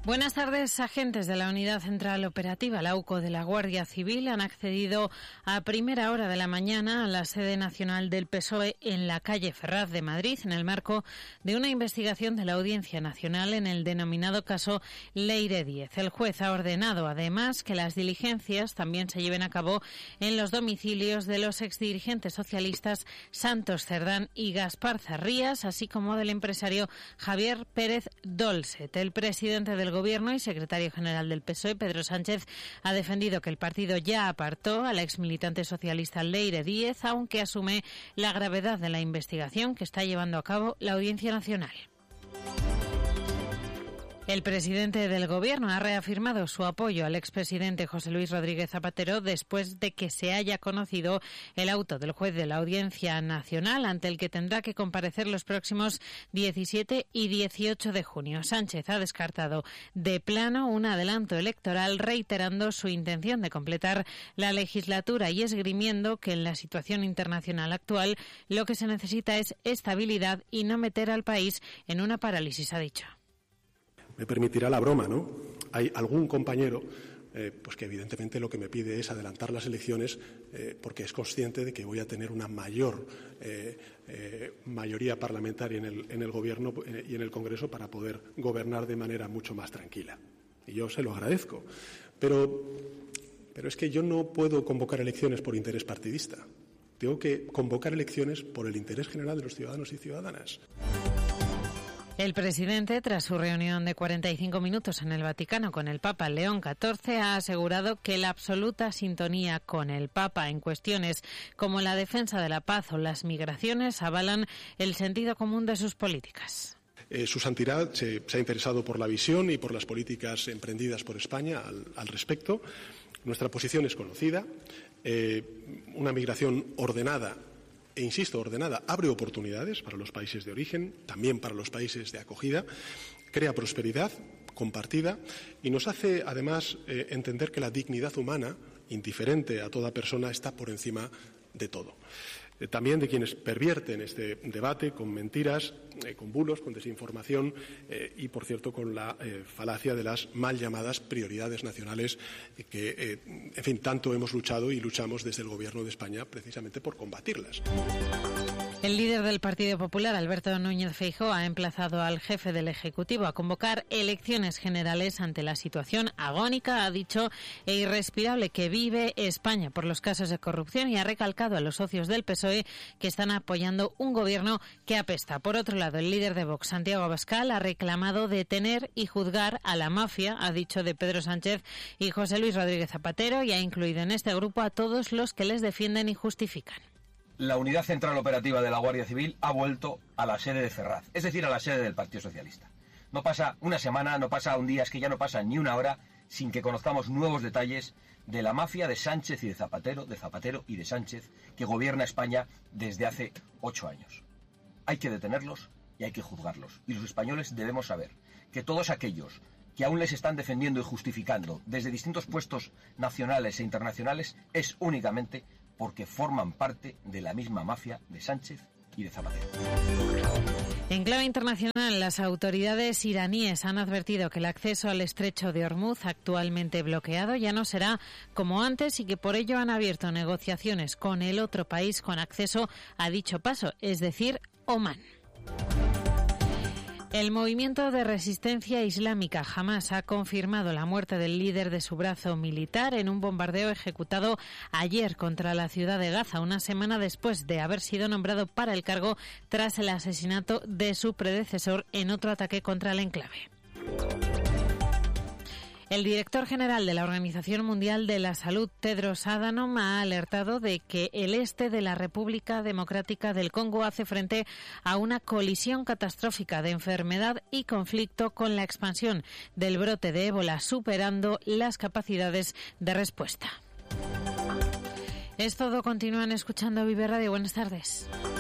Buenas tardes. Agentes de la Unidad Central Operativa, la UCO de la Guardia Civil, han accedido a primera hora de la mañana a la sede nacional del PSOE en la calle Ferraz de Madrid, en el marco de una investigación de la Audiencia Nacional en el denominado caso Leire Díez. El juez ha ordenado, además, que las diligencias también se lleven a cabo en los domicilios de los exdirigentes socialistas Santos Cerdán y Gaspar Zarrías, así como del empresario Javier Pérez Dolcet. El presidente del Gobierno y secretario general del PSOE, Pedro Sánchez, ha defendido que el partido ya apartó a la exmilitante socialista Leire Díez, aunque asume la gravedad de la investigación que está llevando a cabo la Audiencia Nacional. El presidente del Gobierno ha reafirmado su apoyo al expresidente José Luis Rodríguez Zapatero después de que se haya conocido el auto del juez de la Audiencia Nacional, ante el que tendrá que comparecer los próximos 17 y 18 de junio. Sánchez ha descartado de plano un adelanto electoral, reiterando su intención de completar la legislatura y esgrimiendo que en la situación internacional actual lo que se necesita es estabilidad y no meter al país en una parálisis, ha dicho. Me permitirá la broma, ¿no? Hay algún compañero pues que evidentemente lo que me pide es adelantar las elecciones porque es consciente de que voy a tener una mayor mayoría parlamentaria en el Gobierno y en el Congreso para poder gobernar de manera mucho más tranquila. Y yo se lo agradezco. Pero es que yo no puedo convocar elecciones por interés partidista. Tengo que convocar elecciones por el interés general de los ciudadanos y ciudadanas. El presidente, tras su reunión de 45 minutos en el Vaticano con el Papa León XIV, ha asegurado que la absoluta sintonía con el Papa en cuestiones como la defensa de la paz o las migraciones avalan el sentido común de sus políticas. Su Santidad se ha interesado por la visión y por las políticas emprendidas por España al respecto. Nuestra posición es conocida. Una migración ordenada, e insisto, ordenada, abre oportunidades para los países de origen, también para los países de acogida, crea prosperidad compartida y nos hace, además, entender que la dignidad humana, indiferente a toda persona, está por encima de todo. También de quienes pervierten este debate con mentiras, con bulos, con desinformación y, por cierto, con la falacia de las mal llamadas prioridades nacionales que, en fin, tanto hemos luchado y luchamos desde el Gobierno de España precisamente por combatirlas. El líder del Partido Popular, Alberto Núñez Feijóo, ha emplazado al jefe del Ejecutivo a convocar elecciones generales ante la situación agónica, ha dicho, e irrespirable que vive España por los casos de corrupción, y ha recalcado a los socios del PSOE que están apoyando un gobierno que apesta. Por otro lado, el líder de Vox, Santiago Abascal, ha reclamado detener y juzgar a la mafia, ha dicho, de Pedro Sánchez y José Luis Rodríguez Zapatero, y ha incluido en este grupo a todos los que les defienden y justifican. La Unidad Central Operativa de la Guardia Civil ha vuelto a la sede de Ferraz, es decir, a la sede del Partido Socialista. No pasa una semana, no pasa un día, es que ya no pasa ni una hora sin que conozcamos nuevos detalles de la mafia de Sánchez y de Zapatero y de Sánchez, que gobierna España desde hace 8 años. Hay que detenerlos y hay que juzgarlos. Y los españoles debemos saber que todos aquellos que aún les están defendiendo y justificando desde distintos puestos nacionales e internacionales es únicamente porque forman parte de la misma mafia de Sánchez y de Zapatero. En clave internacional, las autoridades iraníes han advertido que el acceso al estrecho de Hormuz, actualmente bloqueado, ya no será como antes y que por ello han abierto negociaciones con el otro país con acceso a dicho paso, es decir, Omán. El movimiento de resistencia islámica Hamás ha confirmado la muerte del líder de su brazo militar en un bombardeo ejecutado ayer contra la ciudad de Gaza, una semana después de haber sido nombrado para el cargo tras el asesinato de su predecesor en otro ataque contra el enclave. El director general de la Organización Mundial de la Salud, Tedros Adhanom, ha alertado de que el este de la República Democrática del Congo hace frente a una colisión catastrófica de enfermedad y conflicto con la expansión del brote de ébola, superando las capacidades de respuesta. Es todo. Continúan escuchando Vive Radio. Buenas tardes.